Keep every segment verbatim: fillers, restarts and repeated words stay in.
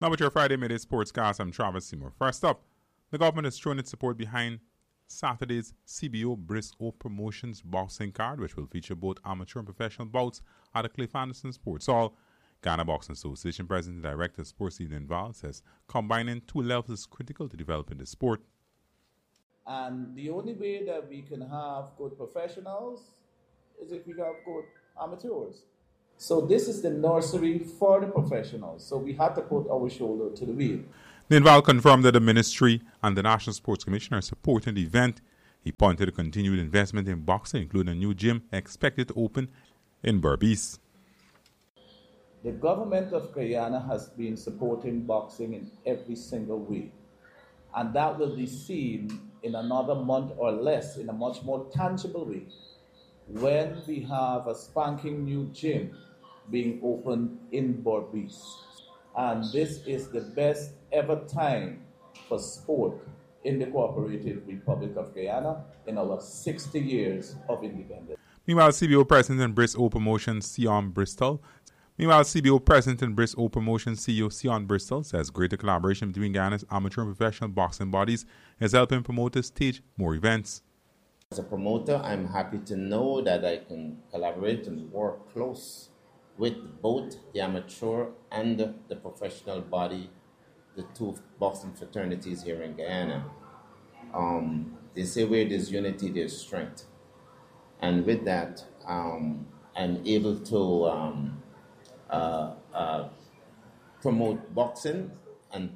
Now with your Friday Midday Sportscast, I'm Travis Seymour. First up, the government has thrown its support behind Saturday's C B O Bristol Promotions boxing card, which will feature both amateur and professional bouts at the Cliff Anderson Sports Hall. Ghana Boxing Association President and Director of Sports Stephen Val says combining two levels is critical to developing the sport. And the only way that we can have good professionals is if we have good amateurs. So this is the nursery for the professionals. So we had to put our shoulder to the wheel. Ninval confirmed that the ministry and the National Sports Commission are supporting the event. He pointed to continued investment in boxing, including a new gym expected to open in Berbice. The government of Guyana has been supporting boxing in every single way. And that will be seen in another month or less in a much more tangible way when we have a spanking new gym being opened in Berbice. And this is the best ever time for sport in the Cooperative Republic of Guyana in our sixty years of independence. Meanwhile, C B O President and Bristol Promotions Sion Bristol Meanwhile, C B O President and Bristol Promotions C E O Sion Bristol says greater collaboration between Guyana's amateur and professional boxing bodies is helping promoters stage more events. As a promoter, I'm happy to know that I can collaborate and work close with both the amateur and the professional body, the two boxing fraternities here in Guyana. Um, they say where there's unity, there's strength. And with that, um, I'm able to um, uh, uh, promote boxing, and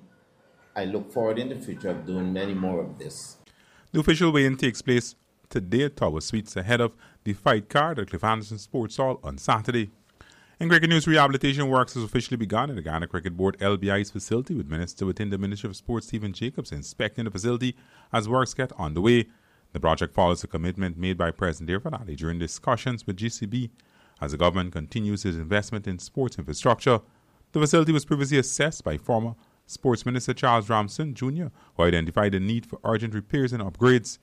I look forward in the future of doing many more of this. The official weigh-in takes place today at Tower Suites ahead of the fight card at Cliff Anderson Sports Hall on Saturday. In cricket news, rehabilitation works has officially begun at the Ghana Cricket Board L B I's facility, with Minister within the Ministry of Sports Stephen Jacobs inspecting the facility as works get underway. The project follows a commitment made by President Irfan Ali during discussions with G C B as the government continues its investment in sports infrastructure. The facility was previously assessed by former Sports Minister Charles Ramson Junior, who identified the need for urgent repairs and upgrades.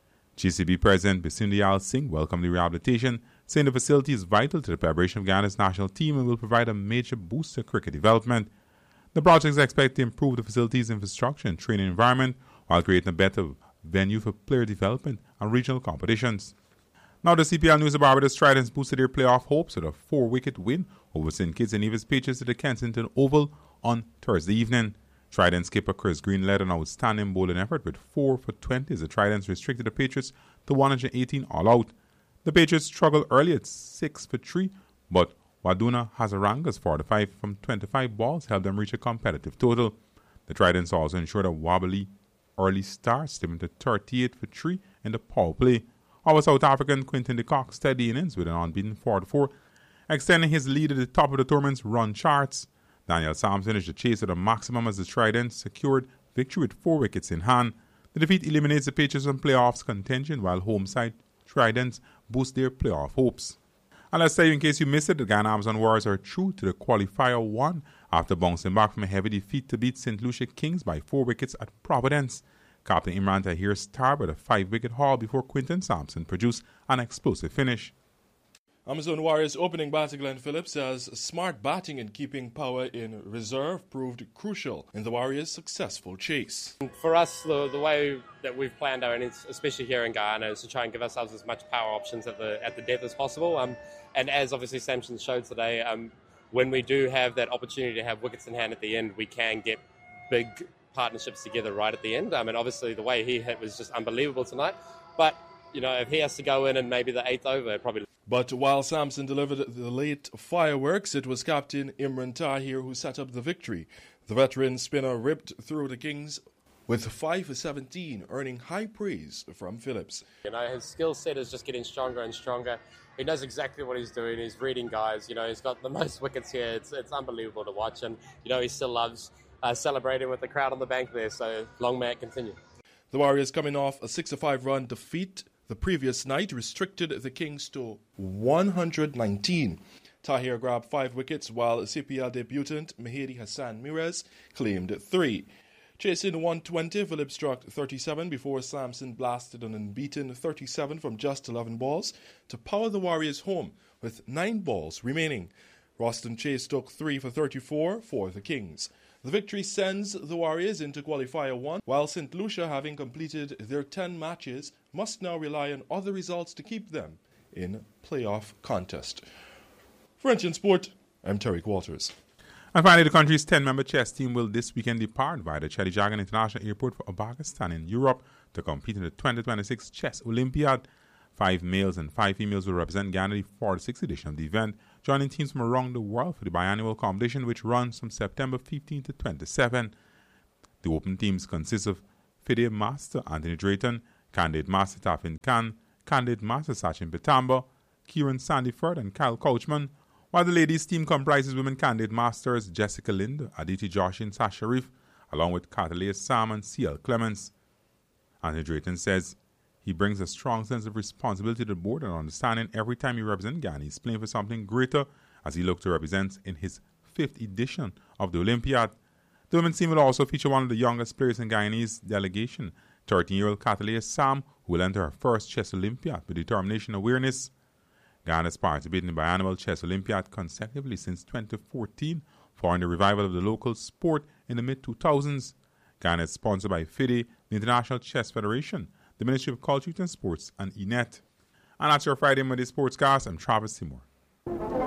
G C B President Bisinduyal Singh welcomed the rehabilitation, saying the facility is vital to the preparation of Ghana's national team and will provide a major boost to cricket development. The project is expected to improve the facility's infrastructure and training environment while creating a better venue for player development and regional competitions. Now the C P L News of Barbados Tridents boosted their playoff hopes with a four-wicket win over Saint Kitts and Nevis Patriots at the Kensington Oval on Thursday evening. Trident skipper Chris Green led an outstanding bowling effort with four for twenty as the Tridents restricted the Patriots to one hundred eighteen all out. The Patriots struggled early at six for three, but Waduna Hazaranga's forty-five from twenty-five balls helped them reach a competitive total. The Tridents also ensured a wobbly early start, slipping to thirty-eight for three in the power play. Our South African Quinton de Kock steady innings with an unbeaten four to four, extending his lead at the top of the tournament's run charts. Daniel Sam finished the chase at a maximum as the Tridents secured victory with four wickets in hand. The defeat eliminates the Patriots from playoffs contention, while home side Tridents boost their playoff hopes. And let's tell you, in case you missed it, the Ghana Amazon Warriors are through to the qualifier one after bouncing back from a heavy defeat to beat Saint Lucia Kings by four wickets at Providence. Captain Imran Tahir starred with a five-wicket haul before Quinton Sampson produced an explosive finish. Amazon Warriors opening batter Glenn Phillips says smart batting and keeping power in reserve proved crucial in the Warriors' successful chase. For us, the, the way that we've planned our innings, especially here in Guyana, is to try and give ourselves as much power options at the at the depth as possible. Um, and as obviously Sampson showed today, um, when we do have that opportunity to have wickets in hand at the end, we can get big partnerships together right at the end. I mean, obviously the way he hit was just unbelievable tonight. But, you know, if he has to go in and maybe the eighth over, probably... But while Sampson delivered the late fireworks, it was Captain Imran Tahir who set up the victory. The veteran spinner ripped through the Kings with five for seventeen, earning high praise from Phillips. You know, his skill set is just getting stronger and stronger. He knows exactly what he's doing. He's reading guys. You know, he's got the most wickets here. It's, it's unbelievable to watch. And, you know, he still loves uh, celebrating with the crowd on the bank there. So long may it continue. The Warriors, coming off a six to five run defeat the previous night, restricted the Kings to one hundred nineteen. Tahir grabbed five wickets, while C P L debutant Mehdi Hassan Mirez claimed three. Chasing one twenty, Phillips struck thirty-seven before Sampson blasted an unbeaten thirty-seven from just eleven balls to power the Warriors home with nine balls remaining. Roston Chase took three for thirty-four for the Kings. The victory sends the Warriors into qualifier one, while Saint Lucia, having completed their ten matches, must now rely on other results to keep them in playoff contest. For N T N Sport, I'm Tariq Walters. And finally, the country's ten-member chess team will this weekend depart via the Chedi Jagan International Airport for Uzbekistan in Europe to compete in the twenty twenty-six Chess Olympiad. Five males and five females will represent Ghana in the forty-sixth edition of the event, joining teams from around the world for the biannual competition, which runs from September fifteenth to twenty-seventh. The open teams consist of FIDE Master Anthony Drayton, Candidate Master Tafin Khan, Candidate Master Sachin Pitamba, Kieran Sandiford, and Kyle Couchman, while the ladies' team comprises women candidate masters Jessica Lind, Aditi Joshi, and Sasha Sharif, along with Catalea Sam and C L Clements. Anthony Drayton says he brings a strong sense of responsibility to the board and understanding every time he represents Ghana. He's playing for something greater as he looks to represent in his fifth edition of the Olympiad. The women's team will also feature one of the youngest players in Guyanese delegation, thirteen-year-old Catalea Sam, who will enter her first Chess Olympiad with determination and awareness. Ghana has participated in the biannual Chess Olympiad consecutively since twenty fourteen, following the revival of the local sport in the mid two thousands. Ghana is sponsored by FIDE, the International Chess Federation, the Ministry of Culture, Youth and Sports, and E N E T. And that's your Friday Monday Sportscast. I'm Travis Seymour.